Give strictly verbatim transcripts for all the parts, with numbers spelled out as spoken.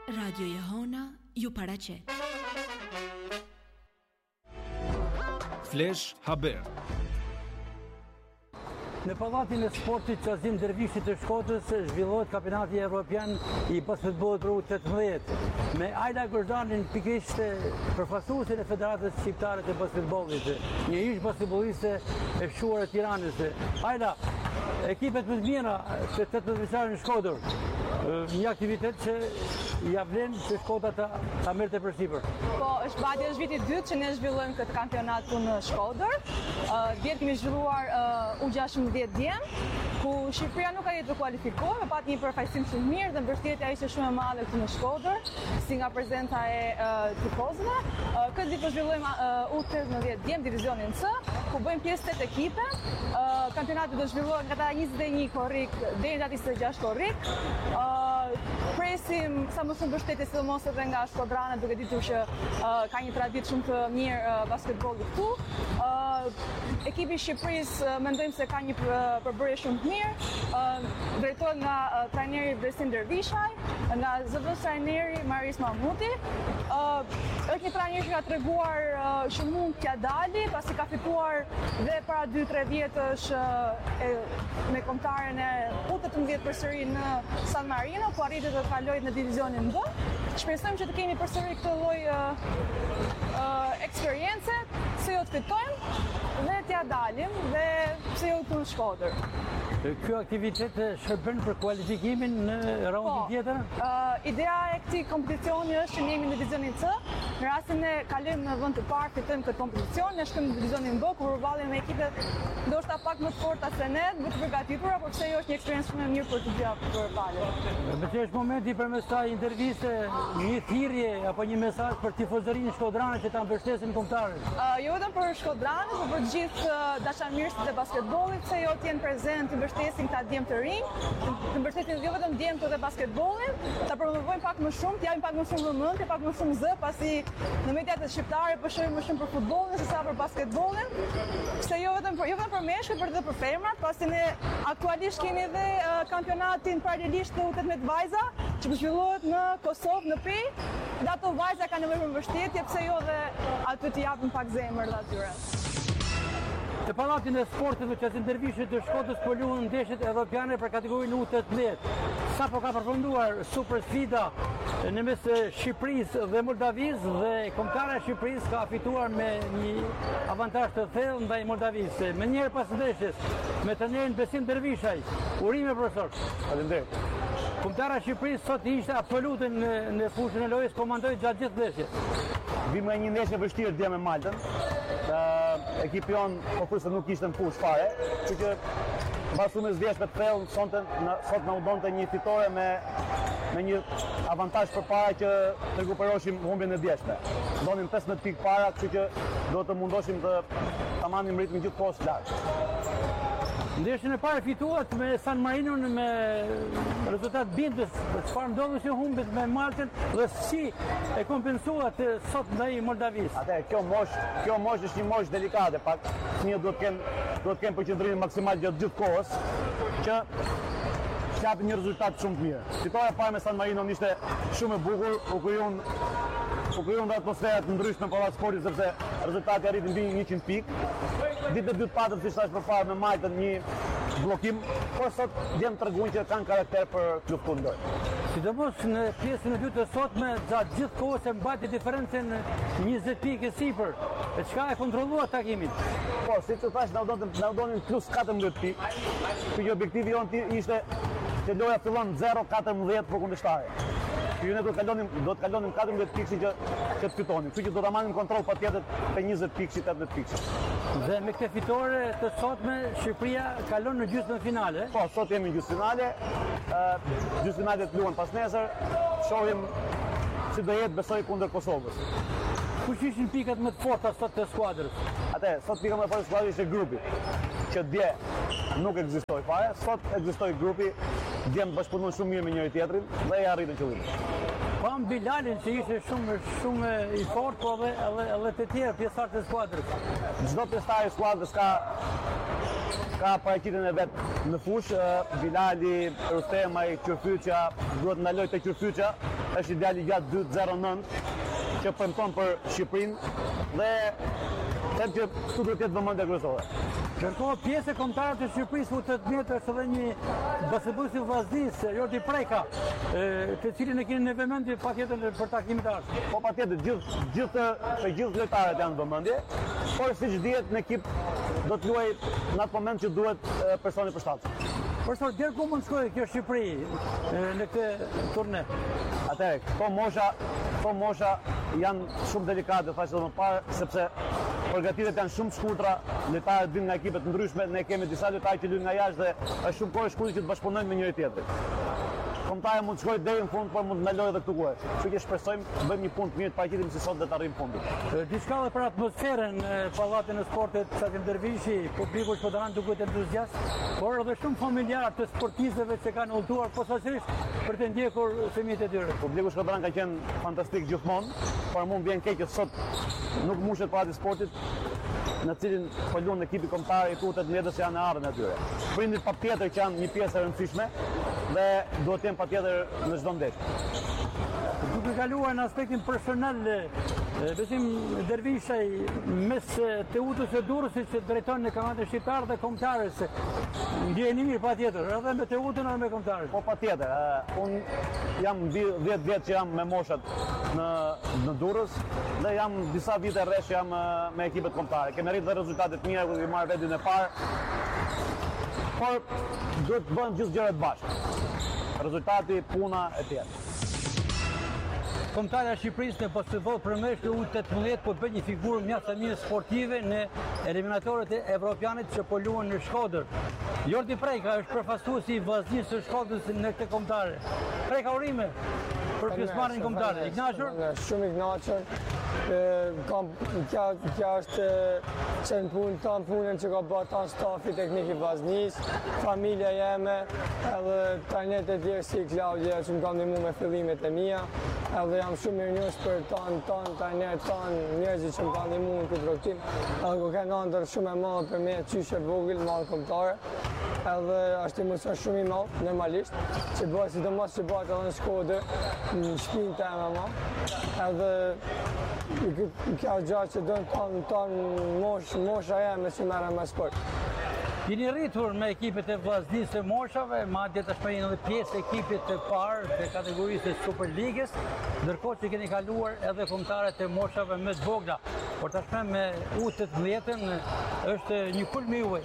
Radio Jehona ju paraqet. Flash Haber. Në pallatin e sportit Qazim Dervishit të Shkodrës zhvillohet kampionati evropian i basketbollit për U tetëmbëdhjetë me Ajla Gordanin pikërisht përfaqësuesin e Federatës Shqiptare të Basketbollit, një ish basketbolliste e fshuar e Tiranës. Ajla, ekipet më të mira të tetëmbëdhjetë vjeçare në Shkodër, një aktivitet që ja vlen që Shkodra ta, ta merrte përsipër. Po, është badje është viti dytë që ne zhvillojmë këtë kampionat këtu në Shkodër. Uh, Djetë kemi zhvilluar uh, U gjashtëmbëdhjetë djem, ku Shqipëria nuk arriti të kualifikohet, me pat një përfaqësim shumë mirë dhe mbështetja ishte shumë e madhe këtu në Shkodër, si nga prezenca e uh, tifozëve. Uh, këtë ditë po zhvillojmë uh, U tetëmbëdhjetë djem divizionin C, ku bëjmë pjesë tetë ekipe. Uh, kampionati do zhvillohet nga njëzet e një korrik deri në njëzet e gjashtë korrik. Uh, presim sa më shumë mbështetje sidomos edhe nga shkodranët, duke ditur që uh, ka një traditë shumë të mirë uh, basketbolli këtu. Uh, ekipi i Shqipërisë uh, mendojmë se ka një përbërje shumë të mirë, uh, drejtohet nga uh, trajneri Blesin Dervishaj, nga zëvendës trajneri Maris Mahmuti. Uh, është një trajner që ka treguar uh, që mund t'ja dali, pasi ka fituar dhe para dy tre vjetësh uh, e, me kombëtaren e U tetëmbëdhjetë përsëri në San Marino, ku arriti të kalojë në divizionin B. Shpresojmë që të kemi përsëri këtë lloj uh, uh, eksperiencë, se jo të fitojmë dhe t'ja dalim dhe pse jo këtu në Shkodër. Kjo aktivitet shërben për kualifikimin në raundin tjetër? Uh, ideja e këtij kompeticioni është që ne jemi në divizionin C. Në rastin e kalojmë në vend të parë, fitojmë këtë kompeticion, ne shkojmë në divizionin B, ku përballemi me ekipe ndoshta pak më të forta se ne, më të përgatitura, por pse jo është një eksperiencë shumë e mirë për të gjitha përballje. Me që është momenti përmes kësaj interviste, një thirrje apo një mesazh për tifozërinë shkodrane që ta mbështesin kombëtarët? Uh, jo vetëm për shkodranët, por për të gjithë uh, dashamirësit e basketbollit, pse jo të jenë prezent, mbështesin këta djem të rinj, të mbështesin jo vetëm djemtë dhe basketbollin, ta promovojnë pak më shumë, të japin pak më shumë vëmendje, pak më shumë zë, pasi në mediat e shqiptare po shohim më shumë për futbollin se sa për basketbollin. Pse jo vetëm për jo vetëm për meshkujt, por edhe për femrat, pasi ne aktualisht kemi edhe uh, kampionatin paralelisht të U tetëmbëdhjetë vajza, që po zhvillohet në Kosovë, në Pi. Dhe ato vajza kanë nevojë për mbështetje, pse jo dhe aty të japin pak zemër dhe atyre. Në pallatin e sportit në Qazim Dervishit të Shkodrës po luhen ndeshjet evropiane për kategorinë U tetëmbëdhjetë. Sa po ka përfunduar super sfida në mes Shqipërisë dhe Moldavisë dhe kombëtara e Shqipërisë ka fituar me një avantazh të thellë ndaj Moldavisë. Me njëherë pas ndeshjes me trajnerin Blesin Dervishaj. Urime profesor. Faleminderit. Kombëtara e Shqipërisë sot ishte absolute në, në fushën e lojës, komandoi gjatë gjithë ndeshjes. Vim nga një ndeshje vështirë dje me Maltën. Uh, ekipi jon po kurse nuk ishte në fushë fare, kështu që mbas humës vjeshme të thellë sonte sot na u donte një fitore me me një avantazh përpara që të rekuperoshim humbjen e djeshme. Donim pesëmbëdhjetë pikë para, kështu që do të mundoshim të ta marrim ritmin gjithkohës lart. Ndeshjen e parë fituat me San Marinon me rezultat bindës, çfarë ndodhi që humbet me Maltën dhe si e kompensuat sot ndaj Moldavisë. Atë kjo mosh, kjo mosh është një mosh delikate, pak fëmijët duhet të kenë duhet të kenë përqendrimin maksimal gjatë gjithë kohës që të japin një rezultat shumë të mirë. Fitoria e parë me San Marinon ishte shumë e bukur, u krijuan u krijuan atmosfera të ndryshme në pallat sportit sepse rezultati arriti mbi njëqind pikë. Ditën e dytë patëm, si thash përpara, me Maltën një bllokim, por sot djem treguan që kanë karakter për të luftuar ndoj. Sidomos në pjesën e dytë të sotme, gjatë gjithë kohës e mbajti diferencën njëzet pikë sipër. E çka e kontrollua takimin? Po, siç u thash, na u donin na u donin plus katërmbëdhjetë pikë. Ky objektivi jon ishte që loja fillon zero katërmbëdhjetë për kundërshtarin. Ju ne do të kalonim do të kalonim katërmbëdhjetë pikë që që të fitonim. Kështu që do ta marrim kontroll patjetër te njëzet pikë, tetëmbëdhjetë pikë. Dhe me këtë fitore të sotme Shqipëria kalon në gjysmën finale. Po, sot jemi në gjysmën finale. Ë, gjysmën finale luhen pas nesër. Shohim si do jetë, besoj, kundër Kosovës. Kush ishin pikat më të forta sot të skuadrës? Atë, sot pika më e fortë e skuadrës ishte grupi, që dje nuk ekzistoi fare, sot ekzistoi grupi, djem bashkëpunuan shumë mirë me njëri tjetrin dhe ja arritën qëllimin. Pam Bilalin që ishte shumë shumë i fortë, po edhe edhe edhe të tjerë pjesëtarë të skuadrës. Çdo pjesëtar i skuadrës ka ka paraqitjen e vet në fushë. Bilali, Rustemaj, Qyrfyqa, duhet ndaloj te Qyrfyqa, është ideal Liga dy zero nëntë që premton për Shqipërinë dhe them që këtu duhet të jetë vëmendje kryesore. Ndërkohë pjesë e kombëtarëve të Shqipërisë u të metë është edhe një basketbolist i vllaznisë, Jordi Preka, të cilin e keni në vëmendje patjetër për takimin e ardhshëm. Po patjetër gjithë gjithë të gjithë lojtarët janë në vëmendje, por siç dihet në ekip do të luajë në atë moment që duhet personi përshtatshëm. Profesor, deri ku mund shkojë kjo Shqipëri në këtë turne? Atëherë, këto mosha, këto mosha janë shumë delikate, thashë më parë, sepse përgatitjet janë shumë shkurtra, lojtarët vinë nga ekipe të ndryshme, ne kemi disa lojtarë që luajnë nga jashtë dhe është shumë kohë e shkurtër që të bashkëpunojnë me njëri tjetrin. Kombëtari mund të shkojë deri në fund, por mund të ndalojë edhe këtu ku është. Kështu që shpresojmë të bëjmë një punë të mirë të paraqitim si sot dhe të arrijmë fundit. Diçka edhe për atmosferën në pallatin e sportit Sadim Dervishi, publiku shqiptar duket entuziast, por edhe shumë familjar të sportistëve që kanë udhëtuar posaçërisht për të ndjekur fëmijët e tyre. Publiku shqiptar ka qenë fantastik gjithmonë, por mua vjen keq që sot nuk mbushet pallati i sportit në cilin po luan ekipi kombëtar i tutet mjedës janë në ardhmën e tyre. Prindit patjetër që janë një pjesë e rëndësishme dhe duhet të jenë patjetër në çdo ndeshje. Duke kaluar në aspektin personal, besim Dervishaj mes Teutës së Durrësit që drejton në kampionatin shqiptar dhe kombëtarës, ndjeheni mirë patjetër, edhe me Teutën edhe me kombëtarët. Po patjetër, un jam dhjetë vjet që jam me moshat në në Durrës dhe jam disa vite rresh jam me ekipet kombëtare. Kemë arritur dhe rezultate të mira, ku marr vendin e parë. Por duhet të bëjmë gjithë gjërat bashkë. Rezultati, puna e tjerë. Kombëtarja e Shqipërisë në basketbol përmeshkë U tetëmbëdhjetë po bën një figurë mjaft të mirë sportive në eliminatorët e evropianit që po luhen në Shkodër. Jordi Preka është përfaqësuesi i vllaznisë së Shkodrës në këtë kombëtare. Preka urime për pjesëmarrjen kombëtare. I kënaqur? Shumë i kënaqur. Kam kja, kja është qenë punë tanë punën që ka bërë tanë stafi teknik i vllaznisë, familja jeme, edhe trajnet e tjerë si Claudia që më kam ndihmuar me fillimet e mia, edhe jam shumë mirënjohës për tanë tanë trajnet tanë njerëzit që më kanë ndihmuar në këtë rrotim, edhe ku kanë ndër shumë e madhe për me qyshe vogël, madhe kombëtare, edhe është emocion shumë i madh normalisht, që bëhet sidomos që bëhet edhe në Shkodër, në shtëpinë time më, edhe kjo gjatë që dënë tonë tonë mosh, mosha jeme që merrem me sport. Jeni rritur me ekipet e vllaznisë të moshave, madje tashmë jeni edhe pjesë e ekipit të parë të kategorisë të Superligës, ndërkohë që keni kaluar edhe kombëtarët e moshave më të vogla, por tashmë me U tetëmbëdhjetën është një kulm i juaj.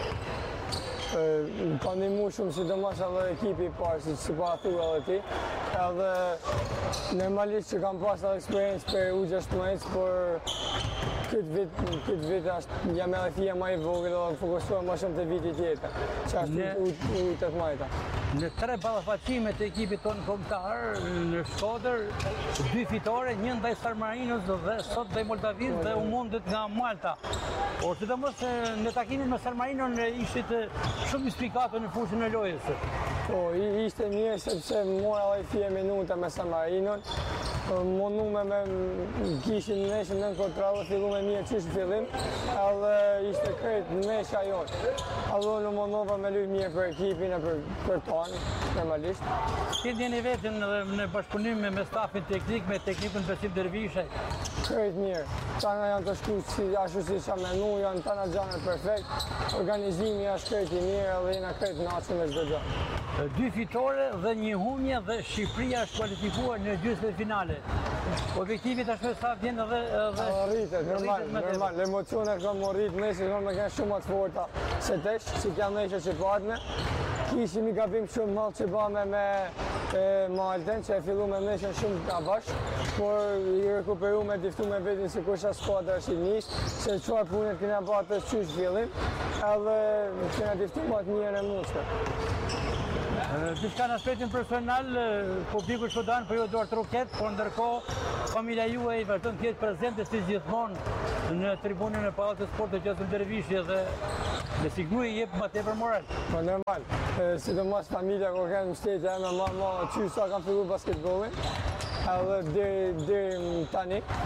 Më ka ndihmuar shumë sidomos edhe ekipi i parë, siç si pa thua edhe ti, edhe normalisht që kam pas edhe eksperiencë për U gjashtëmbëdhjetë, por këtë vit, këtë vit është jam edhe fija më i vogël dhe fokusohem më shumë te viti tjetër, që është U tetëmbëdhjetë. Në tre ballafaqime të ekipit tonë kombëtar në Shkodër, dy fitore, një ndaj San Marinos dhe sot ndaj Moldavisë dhe u mundet nga Malta. Por sidomos në takimin me San Marinon ishit shumë i spikatur në fushën e lojës. Po, ishte mirë sepse mora edhe fije minuta me San Marinon. Mundume me kishin në neshën në kontrave, fillu me mirë qysh në fillim, edhe ishte krejt në nesha jonë. Edhe në mundova me luj mirë për ekipin e për, për tonë, normalisht. Si ndjeni vetën në bashkëpunim me stafin teknik, me teknikun Besim Dervishaj? Krejt mirë. Tana janë të shku si ashtu si që menu, janë tana gjanë perfekt. Organizimi është krejt i mirë edhe jena krejt në atëshu me çdo gjë. Dy fitore dhe një humje dhe Shqipëria është kualifikuar në gjysmën finale. Objektivi tashmë sa vjen edhe edhe rritet, normal, normal. Emocionet kanë rrit, Messi kanë kanë shumë më të forta se tesh, si kanë nesër që partner. Kishim një gabim shumë madh që bëme me Malten, që e fillu me nesër shumë ka bashkë, por i rekuperu me diftu me vetin si kusha skuadra është i njështë, se çfarë punët kena bërë të qysh fillim, edhe kena diftu më të mirë e muskë. Diçka në aspektin personal, publiku shqiptar për ju duart roket, por ndërkohë familja juaj vazhdon të jetë prezente si gjithmonë në tribunën e Pallatit të Sportit Besim Dervishi dhe me siguri i jep më tepër moral. Po normal, sidomos familja kur kanë mbështetje me mama, çysa kanë filluar basketbollin, edhe deri deri tani.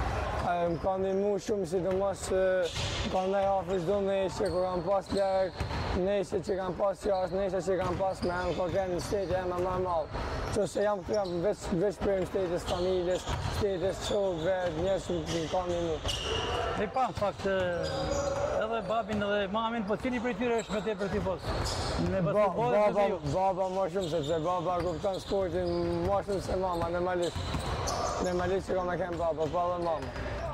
Më ka ndihmu shumë, sidomos ka ndaj afër çdo nesër kur kam pas lek, nesër që kam pas jashtë, nesër që kam pas me më ka kënë në shtetë e më normal. Që se jam këtu jam veç, veç për në shtetës familjes, shtetës shokëve, njerëz që më ka ndihmu. E pa, në fakt, edhe babin edhe mamin, po cili prej tyre është më tepër tifos? Me basketbolin baba, ose ju? baba më shumë, sepse baba kupton sportin më shumë se mama, normalisht. Normalisht që ka me kem baba, pa dhe mama.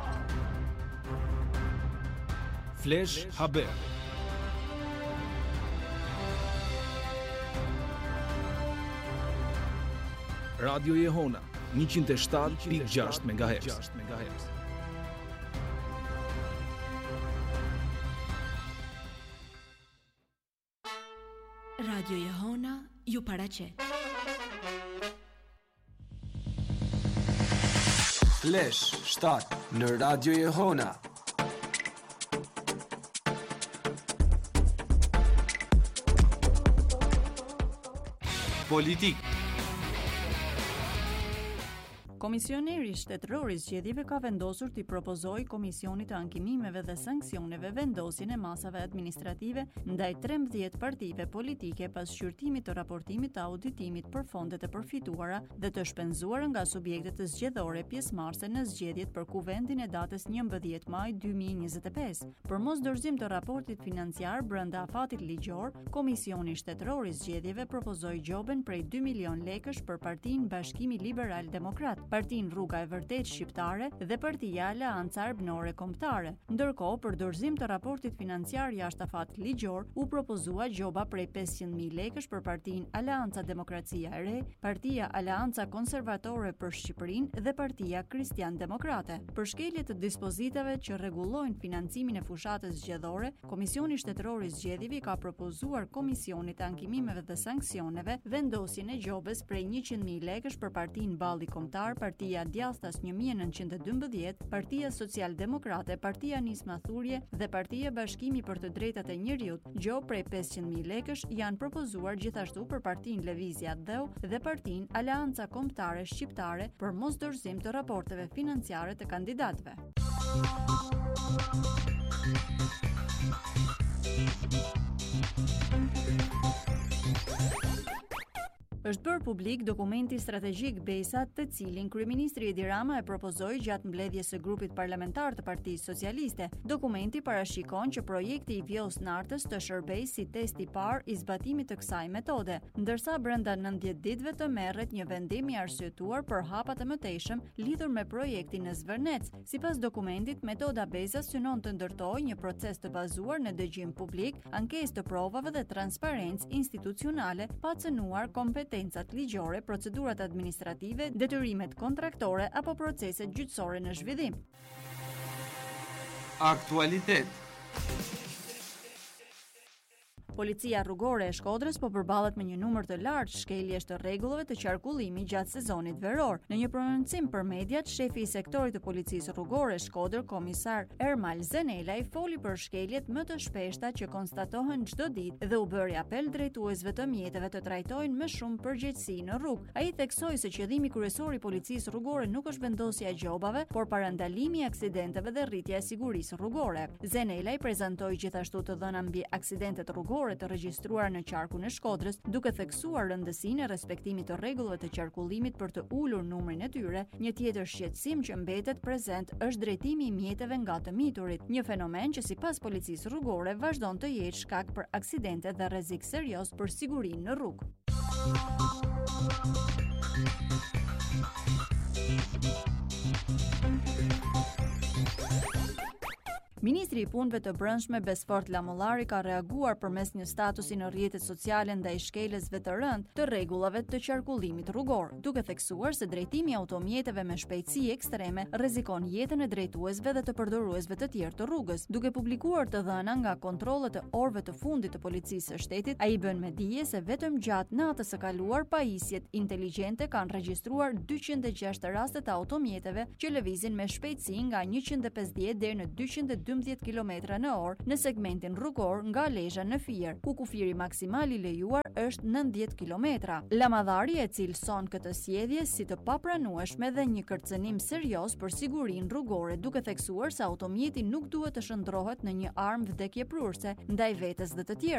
Flash Haber. Radio Jehona njëqind e shtatë pikë gjashtë megahertz. Radio Jehona ju paraqet. Flash shtatë në Radio Jehona. Politik. Komisioneri shtetëror i zgjedhjeve ka vendosur t'i propozojë Komisionit të Ankimimeve dhe Sanksioneve vendosjen e masave administrative ndaj trembëdhjetë partive politike pas shqyrtimit të raportimit të auditimit për fondet e përfituara dhe të shpenzuara nga subjektet të zgjedhore pjesëmarrëse në zgjedhjet për kuvendin e datës njëmbëdhjetë maj dy mijë e njëzet e pesë. Për mos dorëzim të raportit financiar brenda afatit ligjor, Komisioni shtetëror i zgjedhjeve propozoi gjoben prej dy milion lekësh për Partinë Bashkimi Liberal Demokrat, Partinë Rruga e Vërtetë Shqiptare dhe Partia Aleanca Arbënore Kombëtare. Ndërkohë, për dorëzim të raportit financiar jashtë afatit ligjor, u propozua gjoba prej pesëqind mijë lekësh për Partinë Aleanca Demokracia e Re, Partia Aleanca Konservatore për Shqipërinë dhe Partia Kristian Demokrate. Për shkelje të dispozitave që rregullojnë financimin e fushatës zgjedhore, Komisioni Shtetëror i Zgjedhjeve ka propozuar Komisionit të Ankimimeve dhe Sanksioneve vendosjen e gjobës prej njëqind mijë lekësh për Partinë Balli Kombëtar, Partia Djathtas një mijë e nëntëqind e dymbëdhjetë, Partia Social-Demokrate, Partia Nisma Thurje dhe Partia Bashkimi për të Drejtat e Njerëzit. Gjobë prej pesëqind mijë lekësh janë propozuar gjithashtu për Partinë Lëvizja Dheu dhe Partinë Aleanca Kombëtare Shqiptare për mos dorëzim të raporteve financiare të kandidatëve. Është bërë publik dokumenti strategjik BESA, të cilin kryeministri Edi Rama e propozoi gjatë mbledhjes së grupit parlamentar të Partisë Socialiste. Dokumenti parashikon që projekti i Vjollës Nartës të shërbejë si test i parë i zbatimit të kësaj metode, ndërsa brenda nëntëdhjetë ditëve të merret një vendim i arsyetuar për hapat e mëtejshëm lidhur me projektin në Zvërnec. Sipas dokumentit, metoda BESA synon të ndërtojë një proces të bazuar në dëgjim publik, ankesë të provave dhe transparencë institucionale, pa cënuar kompetencat ligjore, procedurat administrative, detyrimet kontraktore apo proceset gjyqësore në zhvillim. Aktualitet. Policia rrugore e Shkodrës po përballet me një numër të lartë shkeljesh të rregullave të qarkullimit gjatë sezonit veror. Në një prononcim për mediat, shefi i sektorit të policisë rrugore e Shkodër, komisar Ermal Zenelaj, foli për shkeljet më të shpeshta që konstatohen çdo ditë dhe u bëri apel drejtuesve të mjeteve të trajtojnë më shumë përgjegjësi në rrugë. Ai theksoi se qëllimi kryesor i policisë rrugore nuk është vendosja e gjobave, por parandalimi i aksidenteve dhe rritja e sigurisë rrugore. Zenelaj prezantoi gjithashtu të dhëna mbi aksidentet rrugore të regjistruar në qarkun e Shkodrës, duke theksuar rëndësinë e respektimit të rregullave të qarkullimit për të ulur numrin e tyre. Një tjetër shqetësim që mbetet prezent është drejtimi i mjeteve nga të miturit, një fenomen që sipas policisë rrugore vazhdon të jetë shkak për aksidente dhe rrezik serioz për sigurinë në rrugë. Ministri i Punëve të Brendshme Besfort Lamollari ka reaguar përmes një statusi në rrjetet sociale ndaj shkelësve të rëndë të rregullave të qarkullimit rrugor, duke theksuar se drejtimi i automjeteve me shpejtësi ekstreme rrezikon jetën e drejtuesve dhe të përdoruesve të tjerë të rrugës. Duke publikuar të dhëna nga kontrollet e orëve të fundit të policisë së shtetit, ai bën me dije se vetëm gjatë natës së kaluar pajisjet inteligjente kanë regjistruar dyqind e gjashtë raste të automjeteve që lëvizin me shpejtësi nga njëqind e pesëdhjetë deri në dyqind e dymbëdhjetë kilometra në orë në segmentin rrugor nga Lezhë në Fier, ku kufiri maksimal i lejuar është nëntëdhjetë kilometra. Lamadhari e cilëson këtë sjellje si të papranueshme dhe një kërcënim serioz për sigurinë rrugore, duke theksuar se automjeti nuk duhet të shndrohet në një armë vdekjeprurse ndaj vetes dhe të tjerë.